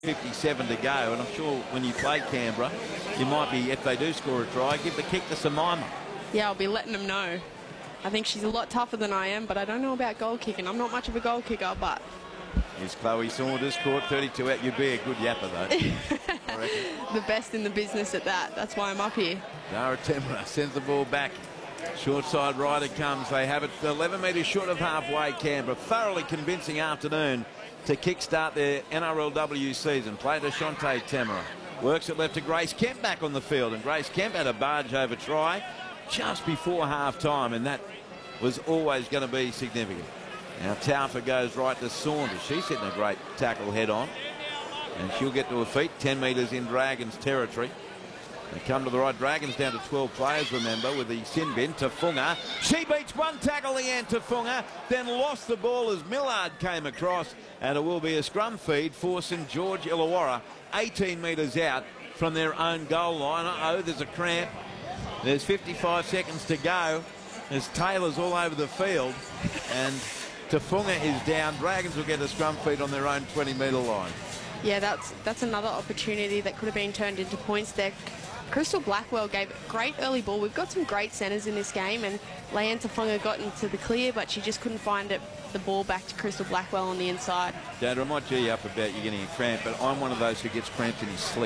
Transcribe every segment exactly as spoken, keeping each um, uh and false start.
fifty-seven to go, and I'm sure when you play Canberra, you might be, if they do score a try, give the kick to Simaima. Yeah, I'll be letting them know. I think she's a lot tougher than I am, but I don't know about goal kicking. I'm not much of a goal kicker, but... Here's Chloe Saunders, caught thirty-two out. You'd be a good yapper, though. I reckon. The best in the business at that. That's why I'm up here. Zara Temra sends the ball back. Short side rider comes. They have it eleven metres short of halfway, Canberra. Thoroughly convincing afternoon to kickstart their N R L W season. Play to Shante Temra. Works it left to Grace Kemp back on the field. And Grace Kemp had a barge over try just before half-time, and that was always going to be significant. Now Taufa goes right to Saunders. She's hitting a great tackle head on. And she'll get to her feet, ten metres in Dragons territory. They come to the right. Dragons down to twelve players, remember, with the sin bin. Tafunga. She beats one tackle, Leanne Tafunga, then lost the ball as Millard came across. And it will be a scrum feed for St George Illawarra, eighteen metres out from their own goal line. Uh-oh, there's a cramp. There's fifty-five seconds to go. There's Taylor's all over the field. And Tafunga is down. Dragons will get a scrum feed on their own twenty metre line. Yeah, that's that's another opportunity that could have been turned into points there. Crystal Blackwell gave a great early ball. We've got some great centres in this game, and Leanne Tafunga got into the clear, but she just couldn't find it, the ball back to Crystal Blackwell on the inside. Dad, I might G you up about you getting a cramp, but I'm one of those who gets cramps in his sleep.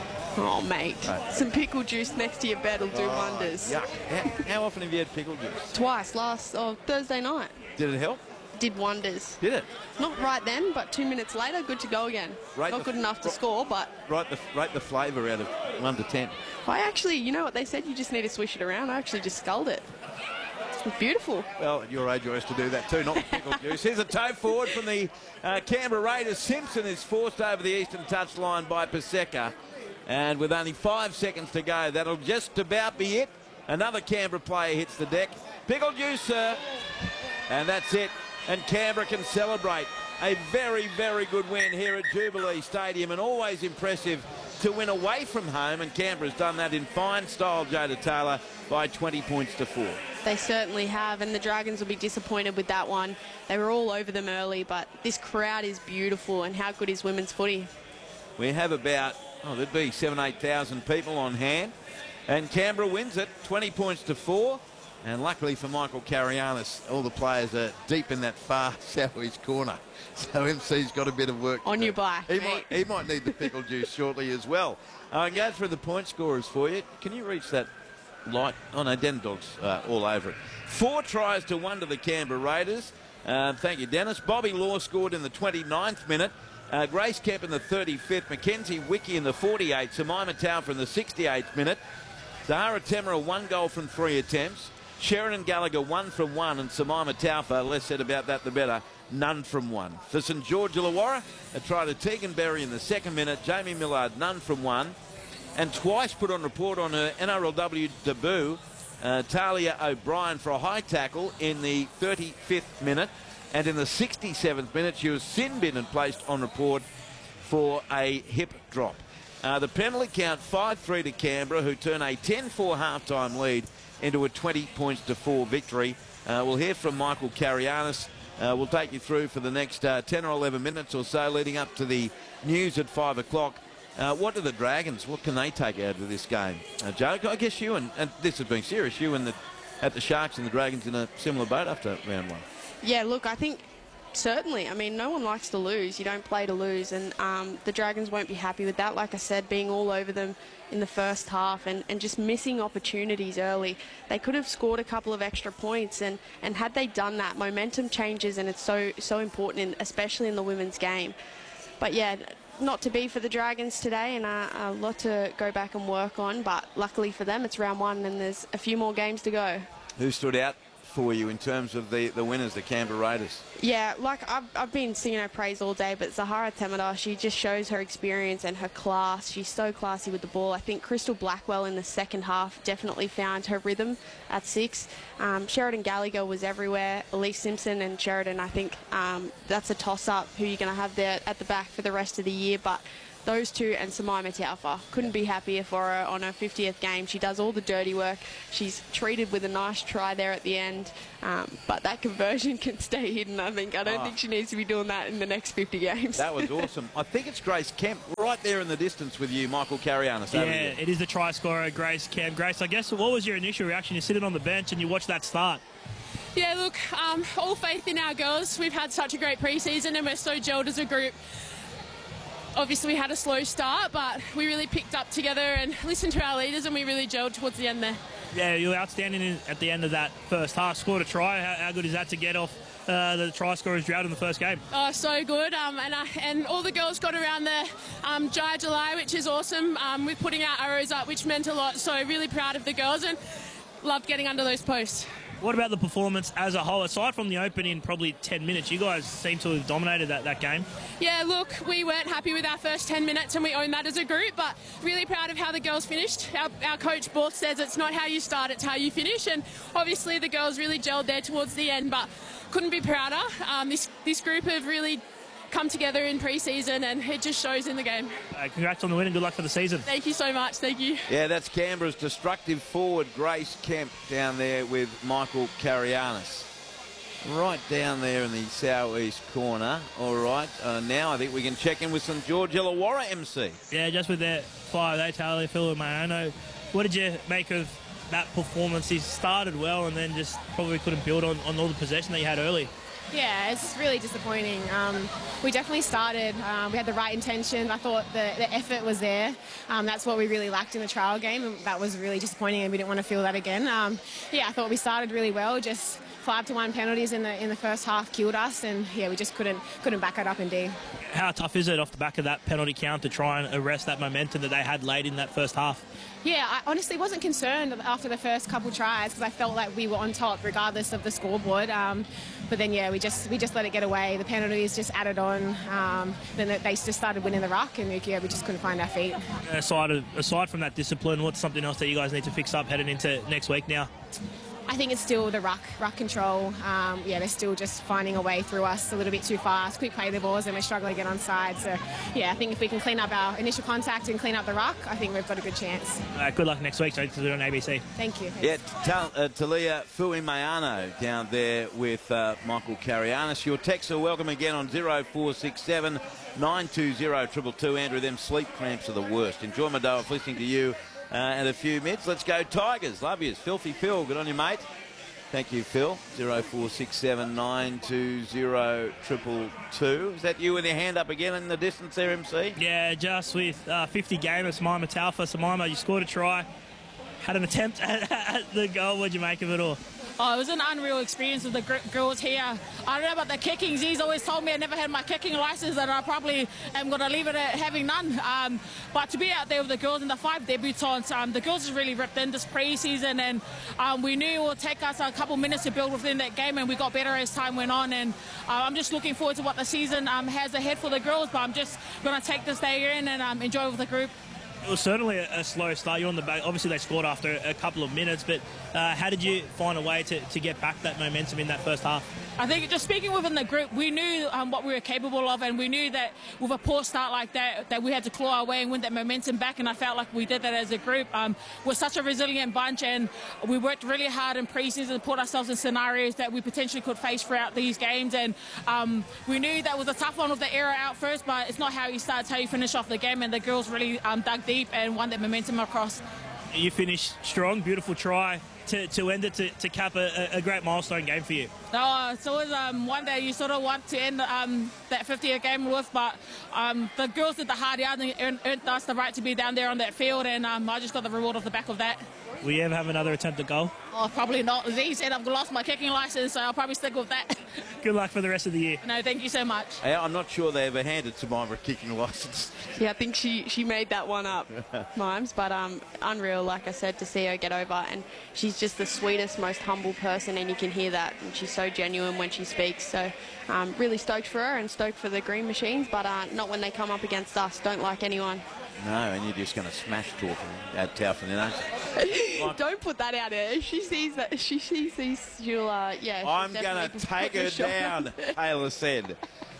Oh, mate. Right. Some pickle juice next to your bed will do oh, wonders. Yuck. How, how often have you had pickle juice? Twice, last oh, Thursday night. Did it help? Did wonders. Did it? Not right then, but two minutes later, good to go again. Rate Not good enough to score, but... Rate the, rate the flavour out of one to ten. I actually, you know what they said, you just need to swish it around. I actually just sculled it. It's beautiful. Well, at your age, you used to do that too, not pickle juice. Here's a toe forward from the uh, Canberra Raiders. Simpson is forced over the eastern touchline by Paseka. And with only five seconds to go, that'll just about be it. Another Canberra player hits the deck. Pickle juice, sir. And that's it. And Canberra can celebrate a very, very good win here at Jubilee Stadium, and always impressive to win away from home, and Canberra's done that in fine style, Jada Taylor, by twenty points to four. They certainly have, and the Dragons will be disappointed with that one. They were all over them early, but this crowd is beautiful, and how good is women's footy? We have about, oh, there'd be seven, eight thousand people on hand, and Canberra wins it, twenty points to four. And luckily for Michael Carianis, all the players are deep in that far southeast corner. So M C's got a bit of work on to your do. back. He might, he might need the pickle juice shortly as well. I uh, can go through the point scorers for you. Can you reach that light? Oh no, Den Dog's uh, all over it. Four tries to one to the Canberra Raiders. Uh, thank you, Dennis. Bobby Law scored in the twenty-ninth minute. Uh, Grace Kemp in the thirty-fifth. Mackenzie Wiki in the forty-eighth. Simaima Taufa in the sixty-eighth minute. Zahara Temra one goal from three attempts. Sheridan Gallagher one from one, and Simaima Taufa, less said about that the better, none from one. For St George Illawarra, a try to Tegan Berry in the second minute. Jamie Millard none from one, and twice put on report on her N R L W debut, uh, Talia O'Brien for a high tackle in the thirty-fifth minute, and in the sixty-seventh minute she was sin bin and placed on report for a hip drop. Uh, the penalty count five three to Canberra, who turn a ten four half-time lead into a twenty points to four victory. Uh, we'll hear from Michael Carianis. Uh, we'll take you through for the next uh, ten or eleven minutes or so leading up to the news at five o'clock. Uh, what are the Dragons? What can they take out of this game? Uh, Joe, I guess you, and, and this has been serious, you and the, at the Sharks and the Dragons in a similar boat after round one. Yeah, look, I think certainly. I mean, no one likes to lose. You don't play to lose, and um, the Dragons won't be happy with that. Like I said, being all over them in the first half and, and just missing opportunities early. They could have scored a couple of extra points, and, and had they done that, momentum changes, and it's so so important, in, especially in the women's game. But yeah, not to be for the Dragons today, and uh, a lot to go back and work on, but luckily for them, it's round one and there's a few more games to go. Who stood out for you in terms of the, the winners, the Canberra Raiders? Yeah, like I've, I've been singing her praise all day, but Zahara Temra, she just shows her experience and her class. She's so classy with the ball. I think Crystal Blackwell in the second half definitely found her rhythm at six. Um, Sheridan Gallagher was everywhere. Elise Simpson and Sheridan, I think um, that's a toss-up who you're going to have there at the back for the rest of the year. But those two and Samaima Taufa. Couldn't be happier for her on her fiftieth game. She does all the dirty work. She's treated with a nice try there at the end, um, but that conversion can stay hidden, I think. I don't Oh. think she needs to be doing that in the next fifty games. That was awesome. I think it's Grace Kemp right there in the distance with you, Michael Carianis. Yeah, it is the try scorer, Grace Kemp. Grace, I guess, what was your initial reaction? You're sitting on the bench and you watch that start. Yeah, look, um, all faith in our girls. We've had such a great pre-season and we're so gelled as a group. Obviously, we had a slow start, but we really picked up together and listened to our leaders, and we really gelled towards the end there. Yeah, you were outstanding in, at the end of that first half. Scored a try. How, how good is that to get off uh, the try scorer's drought in the first game? Oh, so good. Um, and, uh, and all the girls got around the um, Jaya July, which is awesome, um, with putting our arrows up, which meant a lot. So really proud of the girls and loved getting under those posts. What about the performance as a whole? Aside from the opening probably ten minutes, you guys seem to have dominated that, that game. Yeah, look, we weren't happy with our first ten minutes and we own that as a group, but really proud of how the girls finished. Our, our coach Borth says it's not how you start, it's how you finish, and obviously the girls really gelled there towards the end, but couldn't be prouder. Um, this, this group have really come together in pre-season and it just shows in the game. Uh, congrats on the win and good luck for the season. Thank you so much, thank you. Yeah, that's Canberra's destructive forward, Grace Kemp, down there with Michael Carianis. Right down there in the southeast corner. All right, uh, now I think we can check in with St George Illawarra M C. Yeah, just with their five, they Taylor, Phil, Mayano. What did you make of that performance? He started well and then just probably couldn't build on, on all the possession that he had early. Yeah, it's really disappointing. Um, we definitely started. Um, we had the right intention. I thought the, the effort was there. Um, that's what we really lacked in the trial game, and that was really disappointing, and we didn't want to feel that again. Um, yeah, I thought we started really well. Just five to one penalties in the in the first half killed us, and yeah, we just couldn't couldn't back it up in D. How tough is it off the back of that penalty count to try and arrest that momentum that they had late in that first half? Yeah, I honestly wasn't concerned after the first couple tries because I felt like we were on top regardless of the scoreboard. Um, but then, yeah, we just we just let it get away. The penalties just added on. Um, then they just started winning the ruck, and yeah, we just couldn't find our feet. Aside, of, aside from that discipline, what's something else that you guys need to fix up heading into next week now? I think it's still the ruck, ruck control. Um, yeah, they're still just finding a way through us a little bit too fast. Quick play the balls, and we're struggling to get onside. So, yeah, I think if we can clean up our initial contact and clean up the ruck, I think we've got a good chance. Uh, good luck next week. So to do it on A B C. Thank you. Yeah, Ta- uh, Talia Fuimayano down there with uh, Michael Carianis. Your texts are welcome again on zero four six seven nine two zero two two two. Andrew, them sleep cramps are the worst. Enjoy my day off listening to you. Uh, and a few minutes. Let's go Tigers. Love yous. Filthy Phil. Good on you, mate. Thank you, Phil. zero four six seven nine two zero two two two. Is that you with your hand up again in the distance there, M C? Yeah, just with uh, fifty gamers, Samaima Taufa. Samaima, you scored a try. Had an attempt at, at the goal. What'd you make of it all? Oh, it was an unreal experience with the gr- girls here. I don't know about the kicking. Z's always told me I never had my kicking license, and I probably am going to leave it at having none. Um, but to be out there with the girls and the five debutants, um, the girls has really ripped in this pre-season, and um, we knew it would take us a couple minutes to build within that game, and we got better as time went on. And uh, I'm just looking forward to what the season um, has ahead for the girls, but I'm just going to take this day in and um, enjoy with the group. It was certainly a, a slow start. You're on the back. Obviously, they scored after a couple of minutes, but uh, how did you find a way to, to get back that momentum in that first half? I think just speaking within the group, we knew um, what we were capable of, and we knew that with a poor start like that, that we had to claw our way and win that momentum back, and I felt like we did that as a group. Um, we're such a resilient bunch, and we worked really hard in pre-season to put ourselves in scenarios that we potentially could face throughout these games, and um, we knew that was a tough one with the error out first, but it's not how you start, it's how you finish off the game, and the girls really um, dug deep and won that momentum across. You finished strong, beautiful try to, to end it, to, to cap a, a great milestone game for you. No, it's always um, one that you sort of want to end um, that fiftieth game with, but um, the girls did the hard yard and earned, earned us the right to be down there on that field, and um, I just got the reward off the back of that. Will you ever have another attempt at goal? Oh, probably not. Z said I've lost my kicking license, so I'll probably stick with that. Good luck for the rest of the year. No, thank you so much. Hey, I'm not sure they ever handed Samaima a kicking licence. Yeah, I think she, she made that one up, Mimes, but um, unreal, like I said, to see her get over. And she's just the sweetest, most humble person, and you can hear that. And she's so genuine when she speaks. So um, really stoked for her and stoked for the Green Machines, but uh, not when they come up against us. Don't like anyone. No, and you're just going to smash Taufen at Taufen, aren't you? Like, don't put that out there. If she sees that, she sees these, she'll, uh, yeah. I'm going to take her down, Taylor said.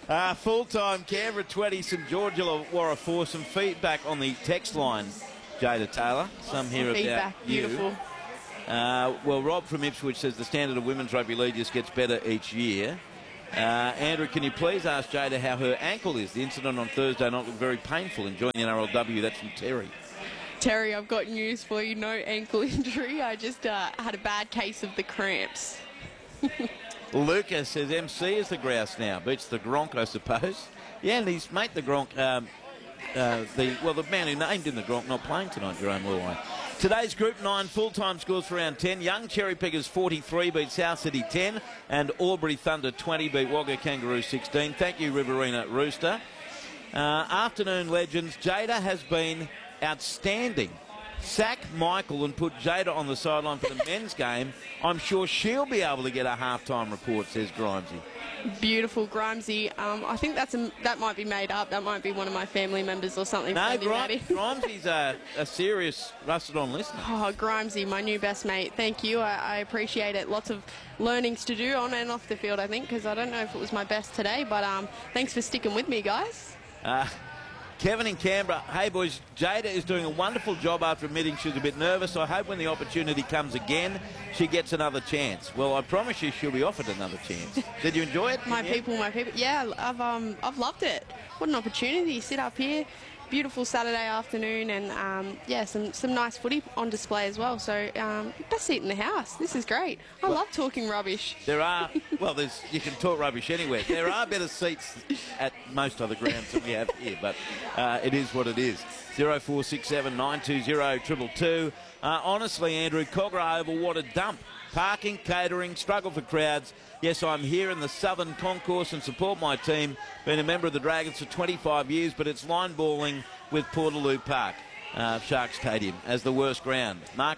Uh, full-time Canberra twenty, St George Illawarra four. Some feedback on the text line, Jada Taylor. Some here Feedback, about beautiful. you. Uh, well, Rob from Ipswich says the standard of women's rugby league just gets better each year. Uh, Andrew, can you please ask Jada how her ankle is? The incident on Thursday night looked very painful. Enjoying the N R L W. That's from Terry. Terry, I've got news for you. No ankle injury. I just uh, had a bad case of the cramps. Lucas says M C is the grouse now. Beats the Gronk, I suppose. Yeah, and his mate, the Gronk, um, uh, the well, the man who named him the Gronk, not playing tonight, Jerome Luai. Today's Group nine full-time scores for round ten. Young Cherry Pickers forty-three beat South City ten, and Albury Thunder twenty beat Wagga Kangaroo sixteen. Thank you, Riverina Rooster. Uh, afternoon legends. Jada has been outstanding. Sack Michael and put Jada on the sideline for the men's game. I'm sure she'll be able to get a halftime report, says Grimesy. Beautiful, Grimesy. Um, I think that's a, that might be made up. That might be one of my family members or something. No, Grim- Grimesy's a, a serious rusted-on listener. Oh, Grimesy, my new best mate. Thank you. I, I appreciate it. Lots of learnings to do on and off the field, I think, because I don't know if it was my best today, but um, thanks for sticking with me, guys. Uh, Kevin in Canberra, hey boys, Jada is doing a wonderful job after admitting she was a bit nervous. I hope when the opportunity comes again, she gets another chance. Well, I promise you she'll be offered another chance. Did you enjoy it? My yeah. people, my people. Yeah, I've um, I've loved it. What an opportunity. Sit up here. Beautiful Saturday afternoon, and um, yeah, some, some nice footy on display as well. So um, best seat in the house. This is great. I well, love talking rubbish. There are, well, there's you can talk rubbish anywhere. There are better seats at most other grounds than we have here, but uh, it is what it is. zero four six seven nine two zero two two two. Uh, honestly, Andrew, Cogra Oval, what a dump. Parking, catering, struggle for crowds. Yes, I'm here in the Southern Concourse and support my team. Been a member of the Dragons for twenty-five years, but it's line balling with Portaloo Park, uh, Shark Stadium, as the worst ground. Mark,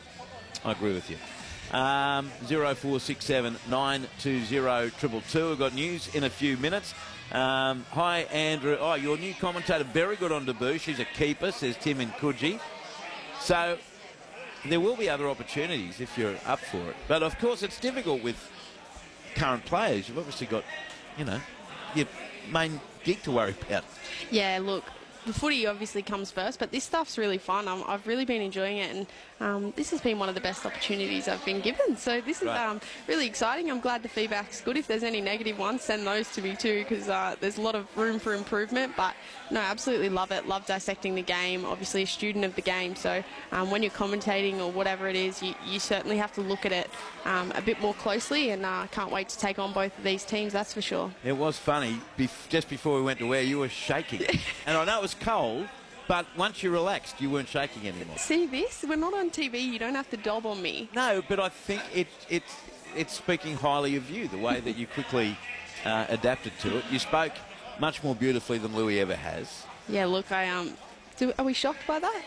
I agree with you. Um, zero four six seven nine two zero two two two. We've got news in a few minutes. Um, hi, Andrew. Oh, your new commentator, very good on debut. She's a keeper, says Tim in Coogee. So there will be other opportunities if you're up for it. But, of course, it's difficult with current players. You've obviously got, you know, your main gig to worry about. Yeah, look, the footy obviously comes first, but this stuff's really fun. I'm, I've really been enjoying it, and um, this has been one of the best opportunities I've been given. So this is Right. um, really exciting. I'm glad the feedback's good. If there's any negative ones, send those to me too, because uh, there's a lot of room for improvement. But no, absolutely love it. Love dissecting the game. Obviously a student of the game. So um, when you're commentating or whatever it is, you, you certainly have to look at it um, a bit more closely, and I uh, can't wait to take on both of these teams, that's for sure. It was funny. Bef- just before we went to air, you were shaking. And I know it was cold, but once you relaxed, you weren't shaking anymore. See this? We're not on T V. You don't have to dob on me. No, but I think it, it, it's speaking highly of you, the way that you quickly uh, adapted to it. You spoke much more beautifully than Louis ever has. Yeah, look, I um, do, are we shocked by that?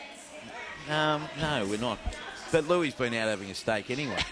Um, no, we're not. But Louis been out having a steak anyway.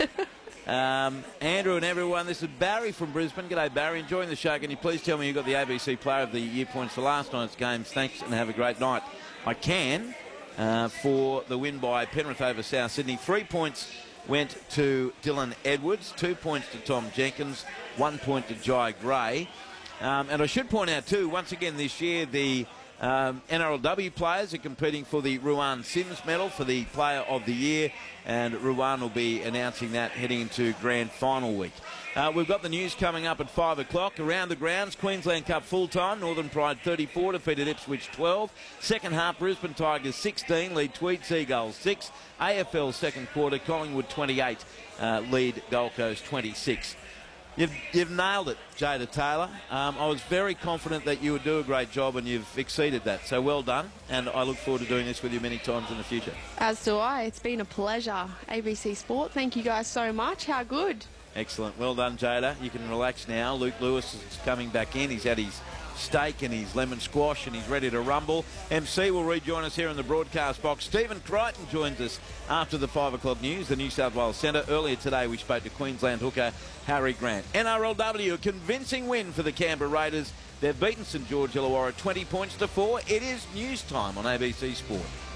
um, Andrew and everyone, this is Barry from Brisbane. G'day, Barry. Enjoying the show. Can you please tell me you got the A B C Player of the Year points for last night's games? Thanks and have a great night. I can, uh, for the win by Penrith over South Sydney. Three points went to Dylan Edwards, two points to Tom Jenkins, one point to Jai Gray. Um, and I should point out too, once again this year, the um, N R L W players are competing for the Ruan Sims medal for the Player of the Year, and Ruan will be announcing that heading into Grand Final week. Uh, we've got the news coming up at five o'clock. Around the grounds, Queensland Cup full-time. Northern Pride thirty-four, defeated Ipswich twelve. Second half, Brisbane Tigers sixteen, lead Tweed Seagulls six. A F L second quarter, Collingwood twenty-eight, uh, lead Gold Coast twenty-six. You've, you've nailed it, Jada Taylor. Um, I was very confident that you would do a great job, and you've exceeded that. So well done, and I look forward to doing this with you many times in the future. As do I. It's been a pleasure. A B C Sport, thank you guys so much. How good. Excellent. Well done, Jada. You can relax now. Luke Lewis is coming back in. He's had his steak and his lemon squash, and he's ready to rumble. M C will rejoin us here in the broadcast box. Stephen Crichton joins us after the five o'clock news, the New South Wales Centre. Earlier today, we spoke to Queensland hooker Harry Grant. N R L W, a convincing win for the Canberra Raiders. They've beaten St George Illawarra twenty points to four. It is news time on A B C Sport.